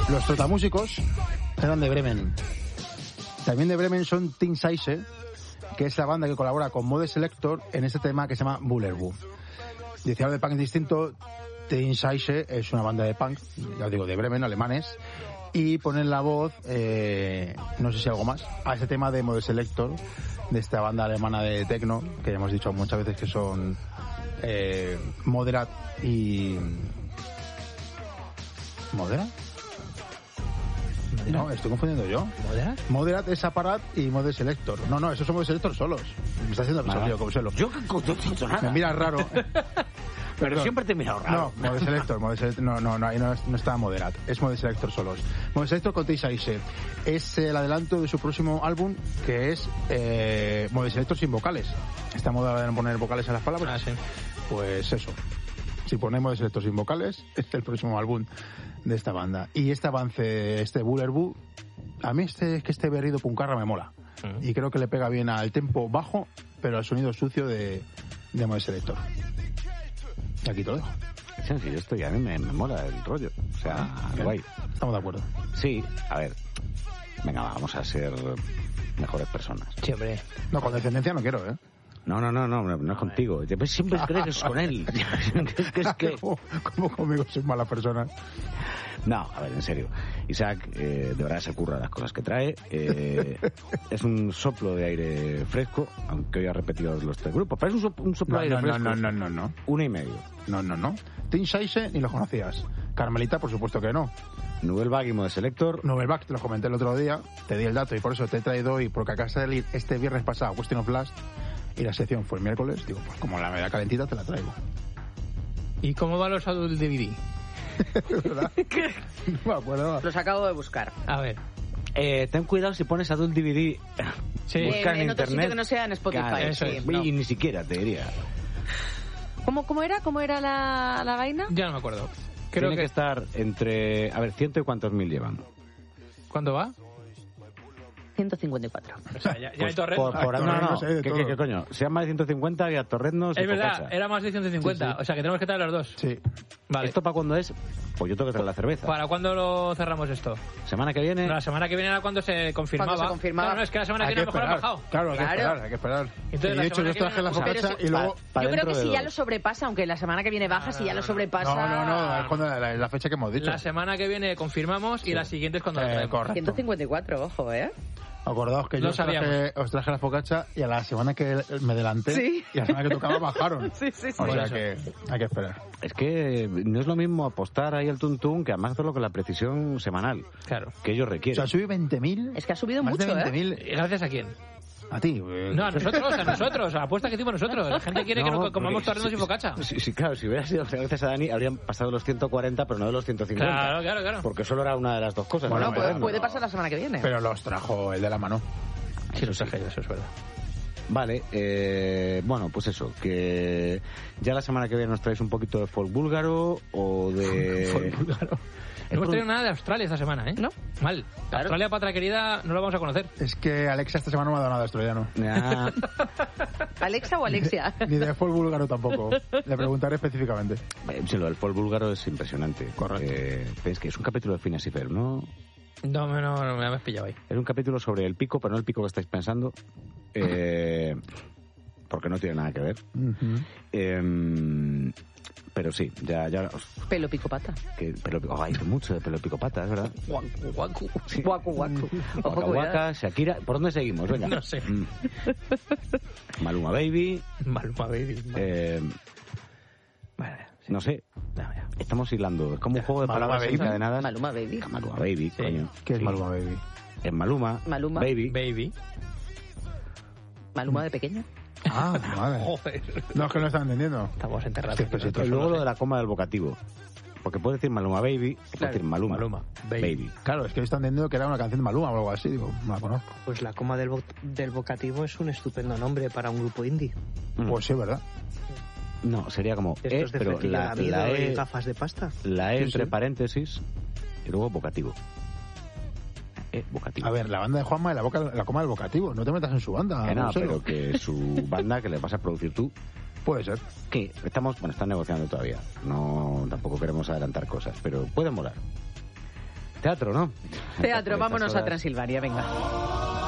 Los trotamúsicos eran de Bremen. También de Bremen son Teen Size, que es la banda que colabora con Mode Selector en este tema que se llama Bullerbu. Dice algo de punk distinto. Teen Size es una banda de punk, ya os digo, de Bremen, alemanes, y ponen la voz, no sé si algo más, a ese tema de Mode Selector, de esta banda alemana de techno, que ya hemos dicho muchas veces que son Moderat y... ¿Moderat? No, estoy confundiendo yo. ¿Moderat? Moderat es Aparat y Mode Selector. No, esos son Mode Selector solos. Me está haciendo el como se lo. Yo no he dicho nada. Me miras raro. Pero siempre te he mirado raro. No, Mode Selector, no, ahí no está Moderat. Es Mode Selector solos. Mode Selector con T6 es el adelanto de su próximo álbum, que es Mode Selector sin vocales. Esta moda de poner vocales a las palabras. Sí. Pues eso. Si ponemos Mode Selector sin vocales, este es el próximo álbum de esta banda. Y este avance, este Bullerbu, a mí este berrido puncarra me mola. Y creo que le pega bien al tempo bajo, pero al sonido sucio de Mode Selector. Y aquí todo. Sí, a mí me mola el rollo. O sea, guay. Estamos de acuerdo. Sí, a ver. Venga, vamos a ser mejores personas. Sí, hombre. No, con descendencia no quiero, ¿eh? No es contigo. Siempre crees que es con él. es que... ¿Cómo conmigo soy mala persona? No, a ver, en serio. Isaac, de verdad se curra las cosas que trae. Es un soplo de aire fresco, aunque hoy ha repetido los 3 grupos. Pero es un soplo de aire fresco. No. 1,5. No. Teen Size ni los conocías. Carmelita, por supuesto que no. Nouvelle Vague y Mode Selector. Nouvelle Vague, te lo comenté el otro día, te di el dato y por eso te he traído hoy, porque acá salir este viernes pasado Question of Last y la sección fue el miércoles. Digo, pues como la me da calentita te la traigo. ¿Y cómo van los Adult DVD? ¿Verdad? No me acuerdo. Los acabo de buscar. A ver. Ten cuidado si pones Adult DVD. Sí. Busca en otro internet. sitio que no sea en Spotify. Claro, eso sí, es. no. Y ni siquiera te diría. ¿Cómo era la vaina? Ya no me acuerdo. Creo Tiene que estar entre... A ver, ciento y cuántos mil llevan. ¿Cuándo va? 154. O sea, ya hay torrendos. No sé, de todo. ¿Qué coño? Sean más de 150 y a torrendos. Es verdad, era más de 150. Sí. O sea que tenemos que traer los dos. Sí. Vale. ¿Esto para cuándo es? Pues yo tengo que traer la cerveza. ¿Para cuándo lo cerramos esto? ¿Semana que viene? No, la semana que viene era cuando se confirmaba. Cuando se confirmaba. Claro, no, es que la semana que Hay viene que a lo mejor ha esperar. bajado. Claro, hay que esperar. Entonces, Y la de hecho semana yo que traje viene- la focaccia y luego... Yo creo que dentro si de ya dos. lo sobrepasa, aunque la semana que viene baja, si ya lo sobrepasa... No, es cuando la fecha que hemos dicho. La semana que viene confirmamos y la siguiente es cuando lo traemos. Correcto. 154, ojo, ¿eh? Acordaos que yo Lo os traje la focaccia y a la semana que me adelanté Sí. y a la semana que tocaba bajaron. Sí. O sea que hay que esperar. Es que no es lo mismo apostar ahí al tuntún que además hacerlo con la precisión semanal Claro. que ellos O requieren. sea, subí 20.000. Es que ha subido más mucho, de ¿eh? 20.000. ¿Y gracias a quién? A ti. No, a nosotros, a la apuesta que hicimos nosotros. La gente quiere que No, no comamos porque torrendos y focaccia. Sí, claro, si hubiera sido gracias a Dani, habrían pasado los 140, pero no de los 150. Claro. Porque solo era una de las dos cosas. Bueno, ¿no? Bueno, no, puede pasar la semana que viene. Pero los trajo el de la mano. Sí, los traje yo, eso es verdad. Vale, bueno, pues eso, que ya la semana que viene nos traéis un poquito de folk búlgaro o de... No hemos tenido nada de Australia esta semana, ¿eh? ¿No? Mal. Australia, patria querida, no lo vamos a conocer. Es que Alexa esta semana no me ha dado nada australiano. Ah, ¿Alexa o Alexia? Ni de folk búlgaro tampoco. Le preguntaré específicamente. sí, lo del folk búlgaro es impresionante. Correcto. Es que es un capítulo de Phineas y Ferb, ¿no? No, me has pillado ahí. Es un capítulo sobre el pico, pero no el pico que estáis pensando. Porque no tiene nada que ver. Pero sí, ya Pelo pico pata. hay mucho de pelo pico pata, es verdad. Guacu. Sí. Guacu. Waka Waka, Shakira. ¿Por dónde seguimos? Venga. No sé. Maluma Baby. Maluma Baby. Vale. No sé. Estamos hilando. Es como un juego de Maluma palabras Baby. encadenadas. Maluma Baby. Maluma Baby, Sí. coño. ¿Qué es Sí. Maluma Baby? Es Maluma. Maluma. Baby. Baby. Maluma de pequeño. Ah, vale. Joder. No, es que no estaba entendiendo. Estamos enterrados. Es que esto Y luego lo de la coma del vocativo. Porque puede decir Maluma Baby, o puede decir Maluma. Maluma. Baby. Claro, es que yo estaba entendiendo que era una canción de Maluma o algo así. Digo, no la conozco. Pues la coma del vocativo es un estupendo nombre para un grupo indie. Pues sí, ¿verdad? No, sería como Estos de pero flequillo de la amido y E, gafas de pasta. la E Sí, entre sí. paréntesis y luego vocativo. Vocativo. A ver, la banda de Juanma y la coma del vocativo. No te metas en su banda. Que nada, Marcelo. pero que su banda que le vas a producir tú, Puede ser. que están negociando todavía. No, tampoco queremos adelantar cosas, pero puede molar. Teatro, ¿no? Teatro, Estas vámonos a horas. Transilvania, venga.